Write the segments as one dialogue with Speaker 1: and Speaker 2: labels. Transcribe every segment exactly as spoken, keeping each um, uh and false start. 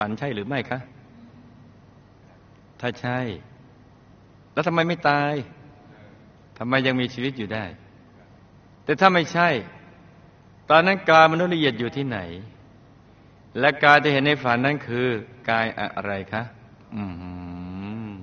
Speaker 1: ฝันใช่หรือไม่คะถ้าใช่แล้วทำไมไม่ตายทำไมยังมีชีวิตอยู่ได้แต่ถ้าไม่ใช่ตอนนั้นกายมนุษย์ละเอียดอยู่ที่ไหนและกายที่เห็นในฝันนั้นคือกายอะไรคะอืม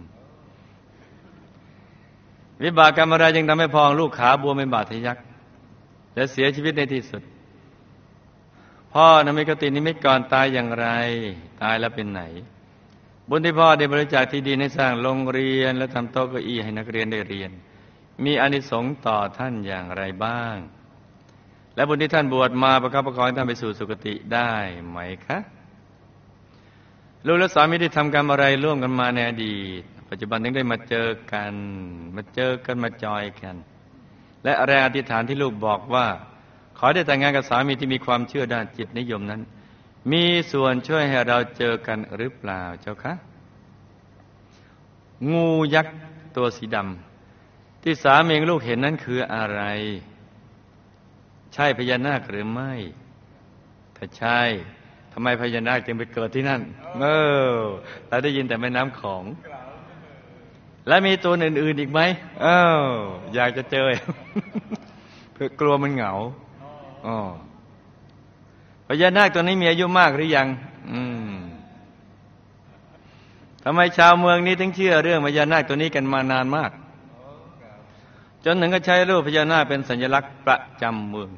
Speaker 1: วิบากกรรมอะไรจึงทำให้พองลูกขาบวมเป็นบาดทะยักและเสียชีวิตในที่สุดพ่อนั้นมีคตินิมิตก่อนตายอย่างไรตายแล้วเป็นไหนบุญที่พ่อได้บริจาคที่ดินให้สร้างโรงเรียนและทำโต๊ะเก้าอี้ให้นักเรียนได้เรียนมีอานิสงส์ต่อท่านอย่างไรบ้างและบุญที่ท่านบวชมาประคับประคองท่านไปสู่สุคติได้ไหมคะลูกและสามีได้ทำกรรมอะไรร่วมกันมาในอดีตปัจจุบันถึงได้มาเจอกันมาเจอกันมาจอยกันและแรงอธิษฐานที่ลูกบอกว่าขอได้แต่งงานกับสามีที่มีความเชื่อด้านจิตนิยมนั้นมีส่วนช่วยให้เราเจอกันหรือเปล่าเจ้าคะงูยักษ์ตัวสีดำที่สามีลูกเห็นนั้นคืออะไรใช่พญานาคหรือไม่ถ้าใช่ทำไมพญานาคจึงไปเกิดที่นั่นเออเราได้ยินแต่แม่น้ำของและมีตัวอื่นๆอีกไหมเอออยากจะเจอ เพื่อกลัวมันเหงาอ๋อพญานาคตัวนี้มีอายุมากหรือยังอืมทำไมชาวเมืองนี้ถึงเชื่อเรื่องพญานาคตัวนี้กันมานานมากจนถึงก็ใช้รูปพญานาคเป็นสัญลักษณ์ประจำเมือง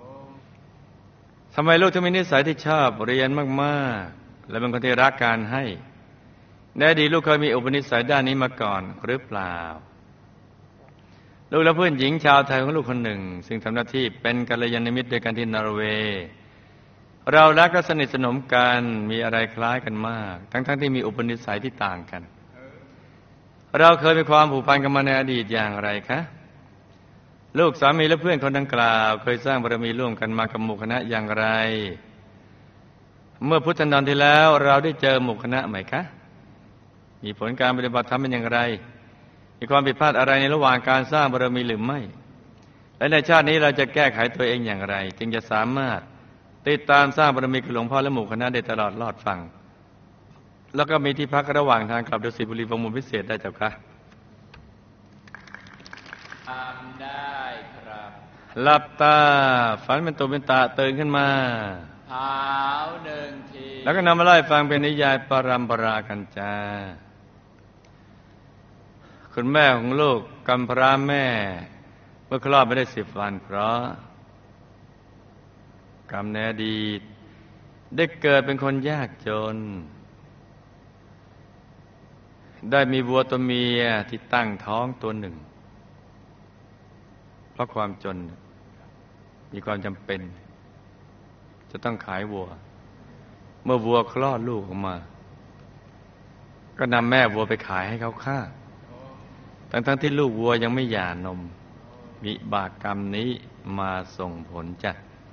Speaker 1: ทำไมลูกถึงมีนิสัยที่ชอบเรียนมากๆและเป็นคนที่รักการให้ในอดีตลูกเคยมีอุปนิสัยด้านนี้มาก่อนหรือเปล่าลูกและเพื่อนหญิงชาวไทยของลูกคนหนึ่งซึ่งทำหน้าที่เป็นกัลยาณมิตรด้วยกันที่นอร์เวย์เรารักและสนิทสนมกันมีอะไรคล้ายกันมากทั้งๆ ท, ที่มีอุปนิสัยที่ต่างกันเราเคยมีความผูกพันกันมาในอดีตอย่างไรคะลูกสามีและเพื่อนคนดังกล่าวเคยสร้างบารมีร่วมกันมากับหมู่คณะอย่างไรเมื่อพุทธันดรที่แล้วเราได้เจอหมู่คณะไหมคะมีผลการปฏิบัติธรรมเป็นอย่างไรมีความผิดพลาดอะไรในระหว่างการสร้างบารมีหรือไม่และในชาตินี้เราจะแก้ไขตัวเองอย่างไรจึงจะสามารถติดตามสร้างบารมีกับหลวงพ่อและหมู่คณะได้ตลอดรอดฟังแล้วก็มีที่พักระหว่างทางกลับดุสิตบุรีประมูลพิเศษได้เจ้าคะ
Speaker 2: ทำได้ครับ
Speaker 1: หลับตาฝันเป็นตัวเป็นตาตื่นขึ้นมา
Speaker 2: เท้าหนึ่งที
Speaker 1: แล้วก็นำมาไล่ฟังเป็นนิยายปรัมปรากันจ้าคุณแม่ของลูกกำพร้าแม่เมื่อคลอดไม่ได้สิบวันเพราะกรรมในอดีตได้เกิดเป็นคนยากจนได้มีวัวตัวเมียที่ตั้งท้องตัวหนึ่งเพราะความจนมีความจำเป็นจะต้องขายวัวเมื่อวัวคลอดลูกออกมาก็นำแม่วัวไปขายให้เขาฆ่าทั้งๆที่ลูกวัวยังไม่หย่านมวิบากกรรมนี้มาส่งผลจ้ะ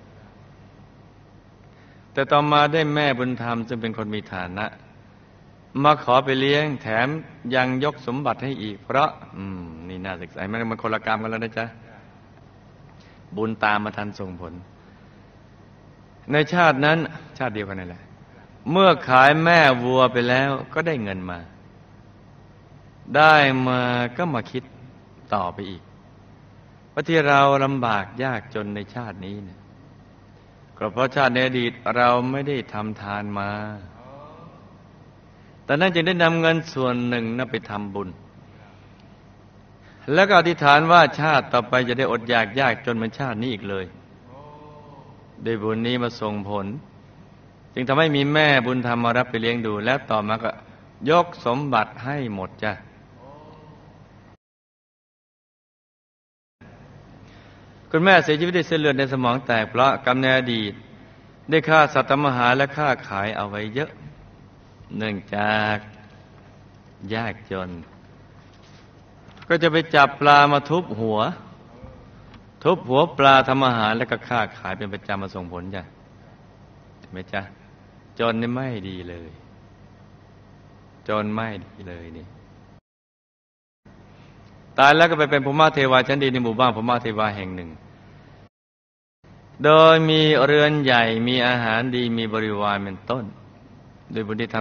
Speaker 1: แต่ต่อมาได้แม่บุญธรรมซึ่งเป็นคนมีฐานะมาขอไปเลี้ยงแถมยังยกสมบัติให้อีกเพราะอืมนี่น่าศึกษามันมันคนละกรรมกันแล้วนะจ๊ะบุญตามมาทันส่งผลในชาตินั้นชาติเดียวกันนั่นแหละเมื่อขายแม่วัวไปแล้วก็ได้เงินมาได้มาก็มาคิดต่อไปอีกว่าที่เราลำบากยากจนในชาตินี้เนี่ยก็เพราะชาติในอดีตเราไม่ได้ทำทานมาแต่นั้นจึงได้นำเงินส่วนหนึ่งนั้นไปทำบุญแล้วก็อธิษฐานว่าชาติต่อไปจะได้อดอยากยากจนเหมือนชาตินี้อีกเลยด้วยบุญนี้มาส่งผลจึงทำให้มีแม่บุญธรรมมารับไปเลี้ยงดูแล้วต่อมาก็ยกสมบัติให้หมดจ้ะคุณแม่เสียชีวิตด้วยเส้นเลือดในสมองแตกเพราะกรรมในอดีตได้ฆ่าสัตว์มหาและฆ่าขายเอาไว้เยอะเนื่องจากยากจนก็จะไปจับปลามาทุบหัวทุบหัวปลาทำอาหารแล้วก็ฆ่าขายเป็นประจำมาส่งผลจ้ะใช่ไหมจ๊ะจนนี่ไม่ดีเลยจนไม่ดีเลยนี่ตายแล้วก็ไปเป็นภูมิเทวาชั้นดีในหมู่บ้านภูมิเทวาแห่งหนึ่งโดยมีเรือนใหญ่มีอาหารดีมีบริวารเป็นต้นโดยบุญที่ทำ